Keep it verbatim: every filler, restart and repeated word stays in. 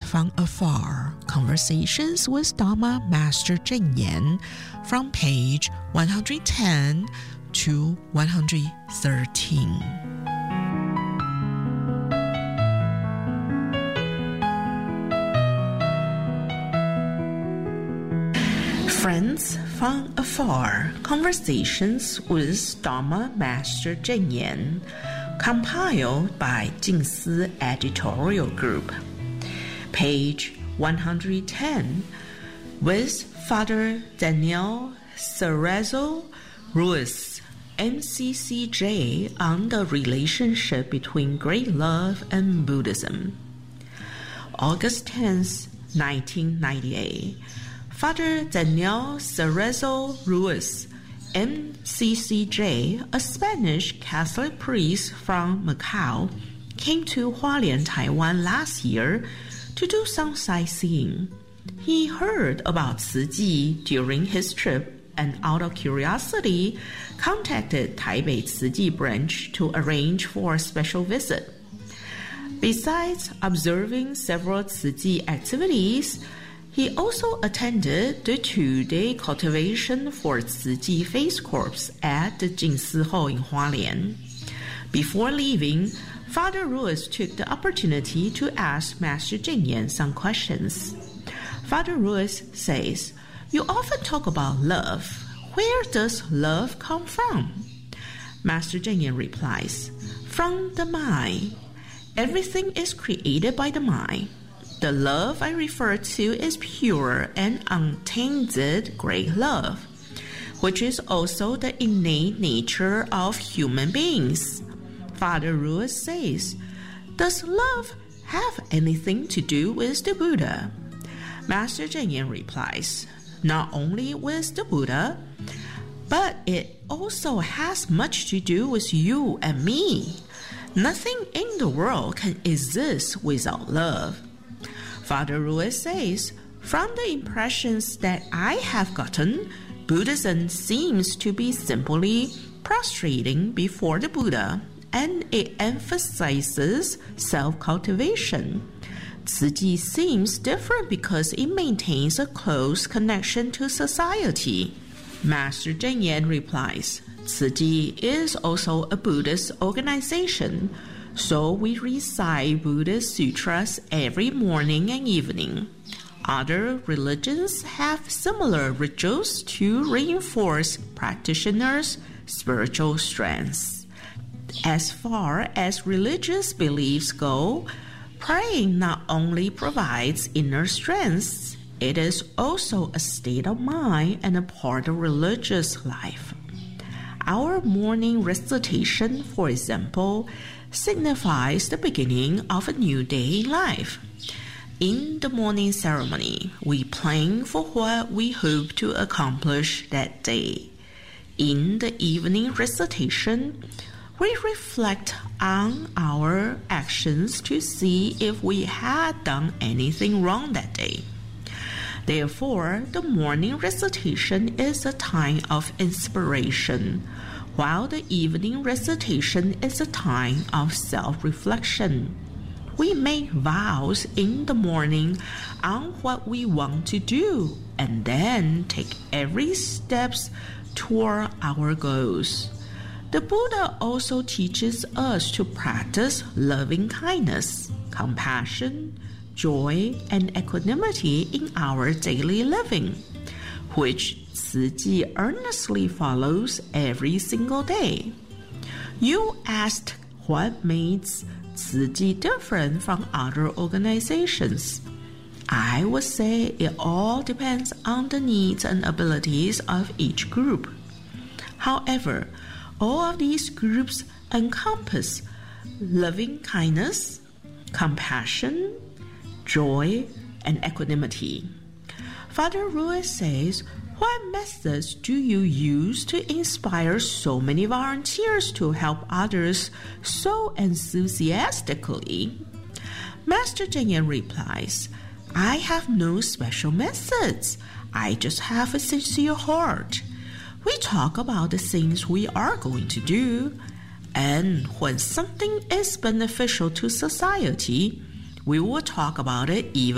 from Afar, Conversations with Dharma Master Cheng Yen, from page one hundred ten to one hundred thirteen. Friends from Afar, Conversations with Dharma Master Cheng Yen, compiled by Jing Si Editorial Group. Page one hundred ten, with Father Daniel Cerezo Ruiz, M C C J, on the relationship between great love and Buddhism. August tenth, nineteen ninety-eight. Father Daniel Cerezo Ruiz, M C C J, a Spanish Catholic priest from Macau, came to Hualien, Taiwan last year to do some sightseeing. He heard about Tzu Chi during his trip and out of curiosity contacted Taipei Tzu Chi branch to arrange for a special visit. Besides observing several Tzu Chi activities, he also attended the two-day cultivation for Tzu Chi face corps at the Jing Si Ho in Hualien. Before leaving, Father Ruiz took the opportunity to ask Master Cheng Yen some questions. Father Ruiz says, "You often talk about love. Where does love come from?" Master Cheng Yen replies, "From the mind. Everything is created by the mind. The love I refer to is pure and untainted great love, which is also the innate nature of human beings." Father Ruiz says, "Does love have anything to do with the Buddha?" Master Cheng Yen replies, "Not only with the Buddha, but it also has much to do with you and me. Nothing in the world can exist without love." Father Ruiz says, "From the impressions that I have gotten, Buddhism seems to be simply prostrating before the Buddha, and it emphasizes self-cultivation. Tzu Chi seems different because it maintains a close connection to society." Master Cheng Yen replies, "Tzu Chi is also a Buddhist organization, so we recite Buddhist sutras every morning and evening. Other religions have similar rituals to reinforce practitioners' spiritual strengths. As far as religious beliefs go, praying not only provides inner strength, it is also a state of mind and a part of religious life. Our morning recitation, for example, signifies the beginning of a new day in life. In the morning ceremony, we plan for what we hope to accomplish that day. In the evening recitation, we reflect on our actions to see if we had done anything wrong that day. Therefore, the morning recitation is a time of inspiration, while the evening recitation is a time of self-reflection. We make vows in the morning on what we want to do, and then take every step toward our goals. The Buddha also teaches us to practice loving kindness, compassion, joy, and equanimity in our daily living, which Tzu Chi earnestly follows every single day. You asked what makes Tzu Chi different from other organizations. I would say it all depends on the needs and abilities of each group. However, all of these groups encompass loving kindness, compassion, joy, and equanimity. Father Ruiz says, "What methods do you use to inspire so many volunteers to help others so enthusiastically?" Master Cheng Yen replies, "I have no special methods. I just have a sincere heart. We talk about the things we are going to do, and when something is beneficial to society, we will talk about it even